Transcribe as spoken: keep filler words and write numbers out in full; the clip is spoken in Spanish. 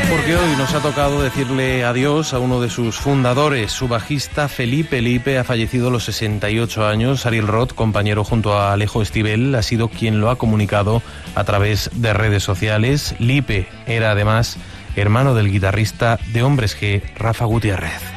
Porque hoy nos ha tocado decirle adiós a uno de sus fundadores, su bajista Felipe Lipe, ha fallecido a los sesenta y ocho años. Ariel Roth, compañero junto a Alejo Stivel, ha sido quien lo ha comunicado a través de redes sociales. Lipe era además hermano del guitarrista de Hombres G, Rafa Gutiérrez.